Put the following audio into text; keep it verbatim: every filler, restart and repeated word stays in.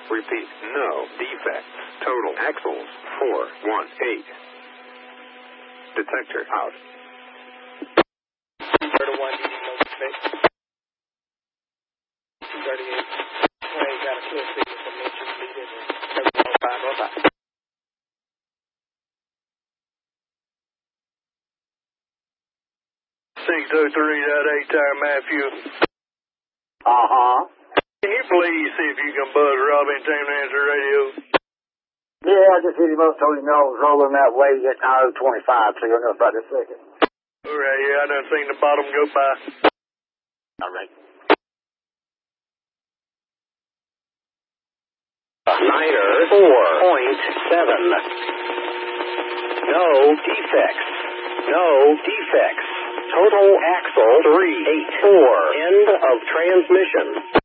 Repeat, no defects. Total axles, four one eight. Detector out. thirty-one, no defects. two thirty-eight, plane got a clear signal from Mitchell Leader and seven one five oh five. six two three, that eight tire Matthew. Uh-huh. Can you please see if you can buzz Robbie and tell him to answer the radio? Yeah, I just hit him up, told him I was rolling that way, getting I O twenty-five, so you'll know about this second. All right, yeah, I done seen the bottom go by. All right. Niner four point seven. No defects. No defects. Total axle three eight four. End of transmission.